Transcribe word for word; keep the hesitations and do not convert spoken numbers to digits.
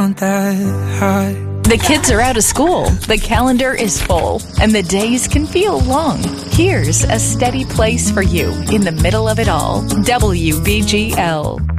want that high. The kids are out of school, the calendar is full, and the days can feel long. Here's a steady place for you in the middle of it all. W B G L.